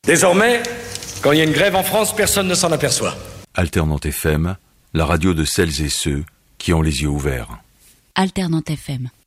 Désormais, quand il y a une grève en France, personne ne s'en aperçoit. Alternante FM, la radio de celles et ceux qui ont les yeux ouverts. Alternante FM.